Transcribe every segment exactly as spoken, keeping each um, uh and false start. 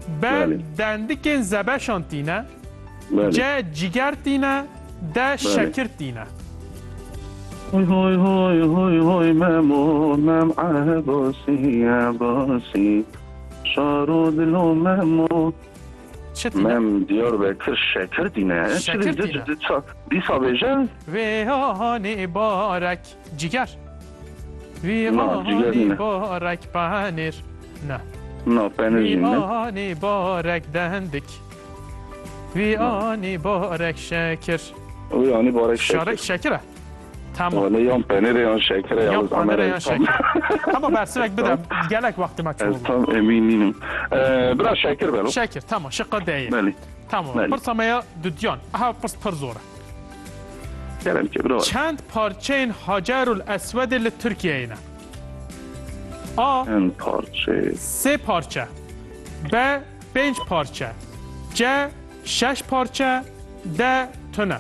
ب دندکن زبشان تینه ج جگر تینه د شکر تینه هوی هوی هوی هوی هوی ممو مم عباسی عباسی شارو دلو ممو مم دیار بکر شکر دینه شکر دینه دیسا بیجن و هانی بارک جگر و هانی بارک پنیر نه نه پنیر و هانی بارک دندک و هانی بارک شکر و هانی بارک شکر شکره tamam. Valla yan peynir yan şeker yan peynir yan şeker. Tamam versin bedem. Gelek vakti maçı oldu. Tam eminim. Biraz şeker ver. Şeker tamam şıkkı değil. Beli. Tamam. Pırsamaya düdyan. Aha pırs pır zora. Gelem ki biraz. Çend parçayın Hacerul Esved'i li Türkiye'ine. A. Çend parça. S parça. B. Beş parça. C. Şeş parça. D. Tüne.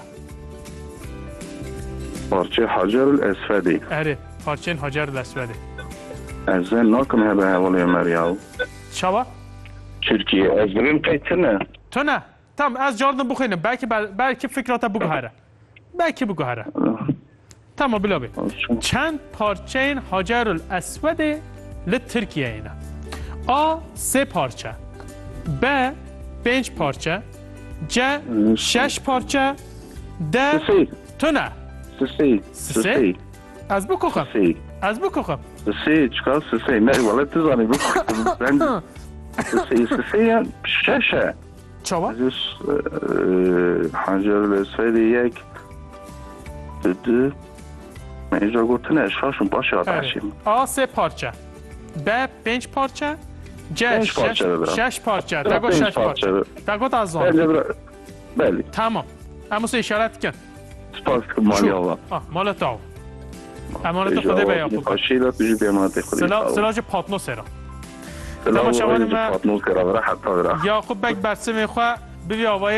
Parça Hacerul Esved'i. Evet, parçayın Hacerul Esved'i. Ezben nakım hebe havalı Ömer yahu. Şava? Türkiye, ezberin kaytına. Tüne. Tamam, az jardım bu kıyım. Belki belki fikrata bu gahara. Belki bu gahara. Tamam bilabi. Çend parçayın Hacerul Esved'i li Türkiye'ine. A. S parça. B. Beş parça. C. Şeş parça. D. Tüne. Sisi. Sisi. Az bu kokum. Sisi. Az bu kokum. Sisi çıkar sisi. Ne valla tızani bu kokum. Ben sisi sisi ya şeşe. Çava? Aziz Hacerul Esved'i yek dedi. Mecra gotine şaşın başı ataşım. A S parça. B beş parça. C şeş parça. Tago şeş parça. Tago da azon. Bence biraz. Belli. Tamam. Ama sen işaret ken. Spas mali Allah. Ah, malet av. Emanet خدا به یعقوب. Aşıyla tücü bir emanet خدا. Sela selacı patno sera. Tamam şavanım ben. Patno sera vera hatta vera. Yaqub bek bersim xo ببی آوای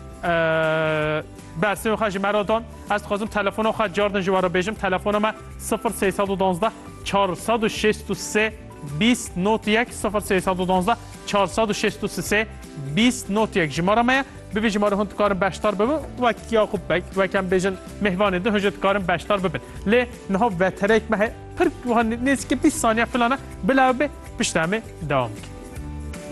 برسیم خواهی مرادان از خوازم تلفن خواهد جاردن جوارا بیجم تلفن ما صفر سیصد و دانزده چهارصد و شصت و سه بیست نود یک صفر سیصد و دانزده چهارصد و شصت و سه بیست نود یک جماره ما ببی جماره هند کارم بشتار ببین و یعقوب بک و کم بیجن مهوانه ده هجت کارم بشتار ببین لی نه وترک مه پر و نیست که بیست ثانیه فلانه بلاو به پشتمه دوام